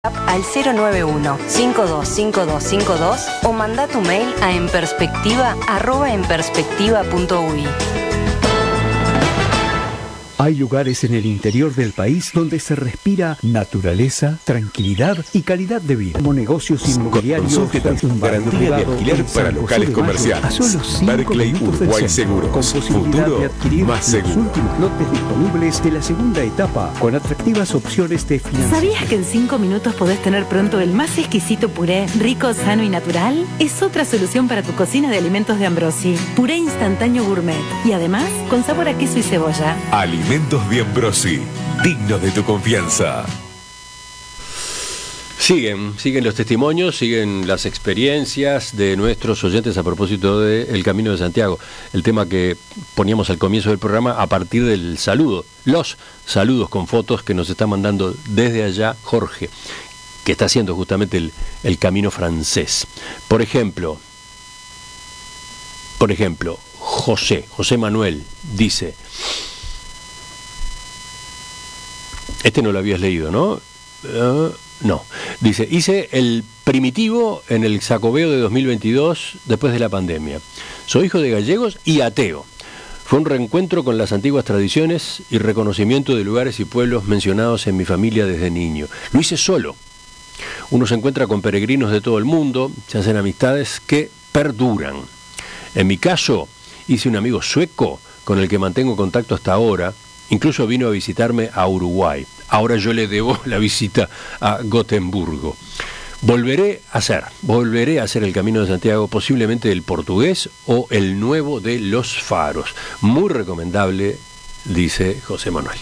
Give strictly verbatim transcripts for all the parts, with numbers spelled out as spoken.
Al cero nueve uno, cinco dos cinco dos cinco dos o manda tu mail a enperspectiva arroba enperspectiva punto uy. Hay lugares en el interior del país donde se respira naturaleza, tranquilidad y calidad de vida. Como negocios inmobiliarios, Consulte también garantía de alquiler para locales comerciales. A solo cinco Barclay minutos del Uruguay centro, Seguros. con posibilidad Futuro de adquirir más los seguro. últimos lotes disponibles de la segunda etapa, con atractivas opciones de financiación. ¿Sabías que en cinco minutos podés tener pronto el más exquisito puré, rico, sano y natural? Es otra solución para tu cocina de alimentos de Ambrosi. Puré instantáneo gourmet. Y además, con sabor a queso y cebolla. Alimentos de Ambrosi, dignos de tu confianza. Siguen, siguen los testimonios, siguen las experiencias de nuestros oyentes a propósito del Camino de Santiago, el tema que poníamos al comienzo del programa a partir del saludo, los saludos con fotos que nos está mandando desde allá Jorge, que está haciendo justamente el, el camino francés. Por ejemplo, por ejemplo, José, José Manuel dice, este no lo habías leído, ¿no? Uh, no. Dice, hice el primitivo en el Xacobeo de dos mil veintidós después de la pandemia. Soy hijo de gallegos y ateo. Fue un reencuentro con las antiguas tradiciones y reconocimiento de lugares y pueblos mencionados en mi familia desde niño. Lo hice solo. Uno se encuentra con peregrinos de todo el mundo, se hacen amistades que perduran. En mi caso, hice un amigo sueco con el que mantengo contacto hasta ahora. Incluso vino a visitarme a Uruguay. Ahora yo le debo la visita a Gotemburgo. Volveré a hacer, volveré a hacer el Camino de Santiago, posiblemente el portugués o el nuevo de los faros. Muy recomendable, dice José Manuel.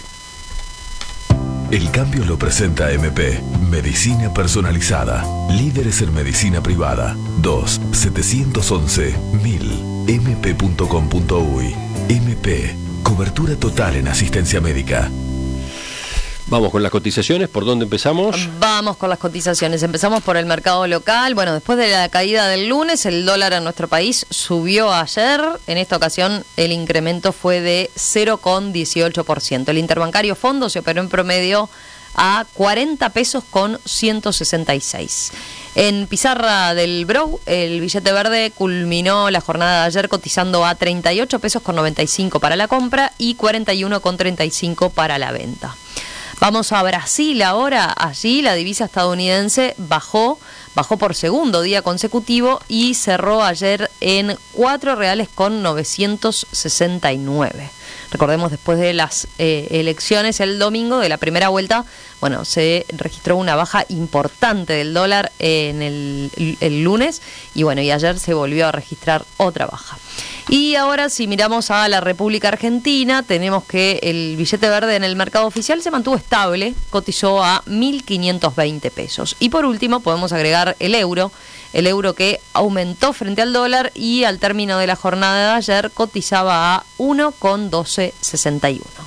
El cambio lo presenta M P. Medicina personalizada. Líderes en medicina privada. dos siete once mil m p punto com punto uy. M P. Cobertura total en asistencia médica. Vamos con las cotizaciones. ¿Por dónde empezamos? Vamos con las cotizaciones. Empezamos por el mercado local. Bueno, después de la caída del lunes, el dólar en nuestro país subió ayer. En esta ocasión, el incremento fue de cero coma dieciocho por ciento. El interbancario Fondo se operó en promedio a cuarenta pesos con ciento sesenta y seis. En pizarra del Brou, el billete verde culminó la jornada de ayer cotizando a treinta y ocho pesos con noventa y cinco para la compra y cuarenta y uno con treinta y cinco para la venta. Vamos a Brasil ahora. Allí la divisa estadounidense bajó, bajó por segundo día consecutivo y cerró ayer en cuatro reales con novecientos sesenta y nueve. Recordemos, después de las eh, elecciones el domingo de la primera vuelta, bueno, se registró una baja importante del dólar en el, el lunes y bueno, y ayer se volvió a registrar otra baja. Y ahora, si miramos a la República Argentina, tenemos que el billete verde en el mercado oficial se mantuvo estable, cotizó a mil quinientos veinte pesos. Y por último podemos agregar el euro, el euro que aumentó frente al dólar y al término de la jornada de ayer cotizaba a uno con doce sesenta y uno.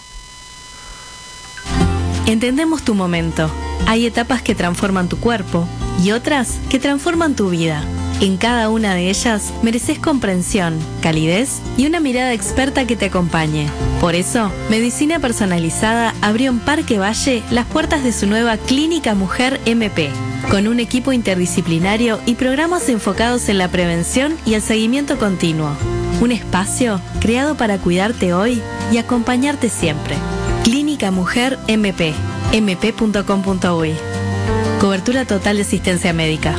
Entendemos tu momento. Hay etapas que transforman tu cuerpo y otras que transforman tu vida. En cada una de ellas mereces comprensión, calidez y una mirada experta que te acompañe. Por eso, Medicina Personalizada abrió en Parque Valle las puertas de su nueva Clínica Mujer M P, con un equipo interdisciplinario y programas enfocados en la prevención y el seguimiento continuo. Un espacio creado para cuidarte hoy y acompañarte siempre. Clínica Mujer M P, m p punto com punto uy. Cobertura total de asistencia médica.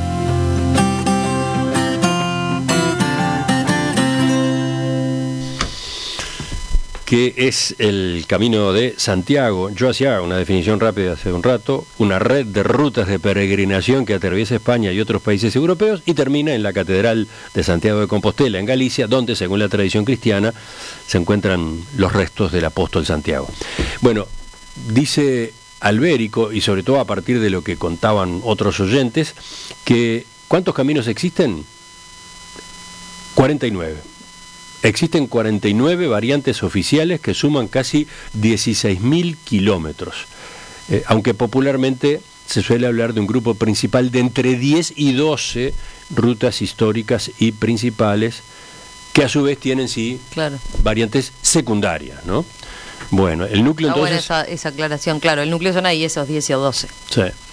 ¿Qué es el Camino de Santiago? Yo hacía una definición rápida hace un rato, una red de rutas de peregrinación que atraviesa España y otros países europeos y termina en la Catedral de Santiago de Compostela, en Galicia, donde, según la tradición cristiana, se encuentran los restos del apóstol Santiago. Bueno, dice Albérico, y sobre todo a partir de lo que contaban otros oyentes, que ¿cuántos caminos existen? cuarenta y nueve. Existen cuarenta y nueve variantes oficiales que suman casi dieciséis mil kilómetros, eh, aunque popularmente se suele hablar de un grupo principal de entre diez y doce rutas históricas y principales, que a su vez tienen, sí, claro, variantes secundarias, ¿no? Bueno, el núcleo entonces... entonces... Está buena esa, esa aclaración, claro, el núcleo son ahí esos diez o doce. Sí.